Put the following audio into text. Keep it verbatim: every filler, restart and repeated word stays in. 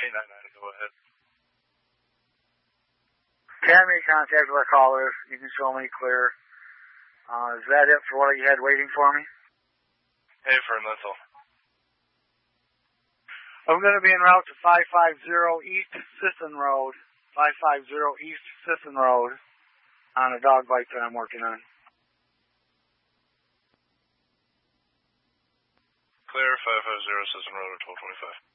eight nine nine, go ahead. Academy contact with our callers. You can show me clear. Uh, is that it for what you had waiting for me? Hey, for mental. I'm going to be en route to five five zero East Sisson Road. five five zero East Sisson Road on a dog bite that I'm working on. Clear, five five zero Sisson Road at twelve twenty-five.